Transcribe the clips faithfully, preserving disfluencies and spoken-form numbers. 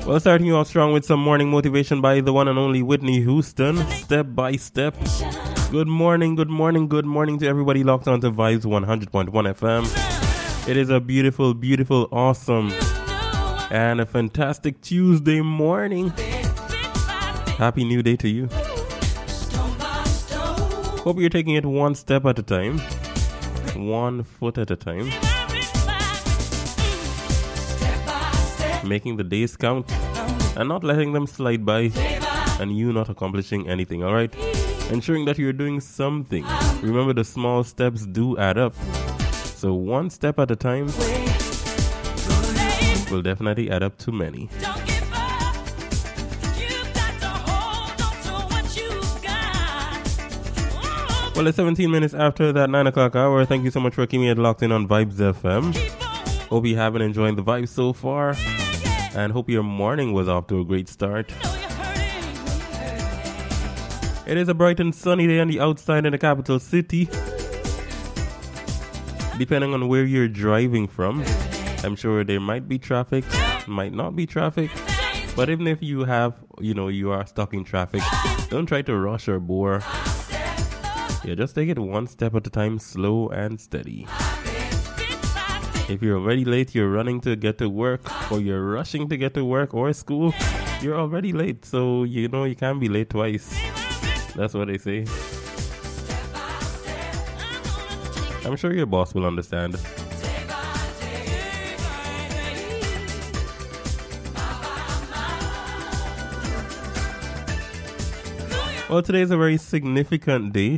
Well, starting you off strong with some morning motivation by the one and only Whitney Houston, Step by Step. Good morning, good morning, good morning to everybody locked on to Vibes one hundred point one F M. It is a beautiful, beautiful, awesome, and a fantastic Tuesday morning. Happy new day to you. Hope you're taking it one step at a time, one foot at a time, making the days count and not letting them slide by and you not accomplishing anything, all right? Ensuring that you're doing something. Remember, the small steps do add up. So one step at a time will definitely add up to many. Well, it's seventeen minutes after that nine o'clock hour. Thank you so much for keeping it locked in on Vibes F M. Hope you have been enjoying the vibes so far, and hope your morning was off to a great start. It is a bright and sunny day on the outside in the capital city. Depending on where you're driving from, I'm sure there might be traffic, might not be traffic. But even if you have, you know, you are stuck in traffic, don't try to rush or bore. Yeah, just take it one step at a time, slow and steady. If you're already late, you're running to get to work, or you're rushing to get to work or school, you're already late. So, you know, you can't be late twice. That's what they say. I'm sure your boss will understand. Well, today is a very significant day.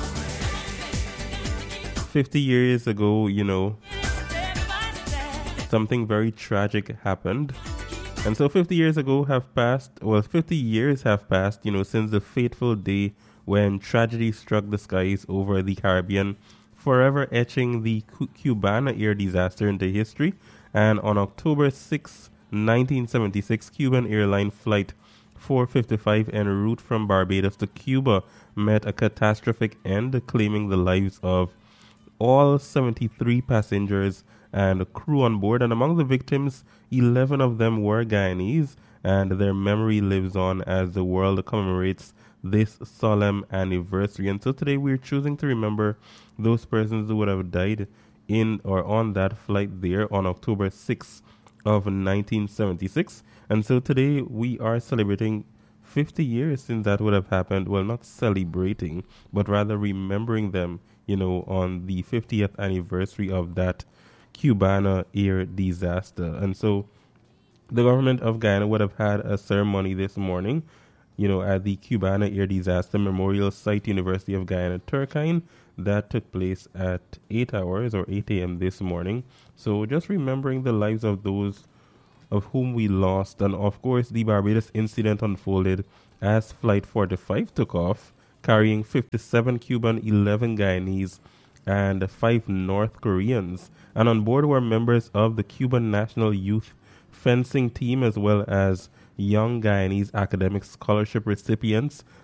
fifty years ago, you know, something very tragic happened. And so fifty years ago have passed, well, fifty years have passed, you know, since the fateful day when tragedy struck the skies over the Caribbean, forever etching the Cubana air disaster into history. And on October sixth, nineteen seventy-six, Cuban airline flight four fifty-five en route from Barbados to Cuba met a catastrophic end, claiming the lives of all seventy-three passengers and crew on board. And among the victims, eleven of them were Guyanese, and their memory lives on as the world commemorates this solemn anniversary. And so today we're choosing to remember those persons who would have died in or on that flight there on October sixth of nineteen seventy-six. And so today we are celebrating fifty years since that would have happened. Well, not celebrating, but rather remembering them, you know, on the fiftieth anniversary of that Cubana air disaster. And so the government of Guyana would have had a ceremony this morning, you know, at the Cubana air disaster memorial site, University of Guyana, Turkine. That took place at eight hours or eight a.m. this morning. So just remembering the lives of those of whom we lost. And of course, the Barbados incident unfolded as Flight forty-five took off, carrying fifty-seven Cuban, eleven Guyanese, and five North Koreans. And on board were members of the Cuban National Youth Fencing Team, as well as young Guyanese academic scholarship recipients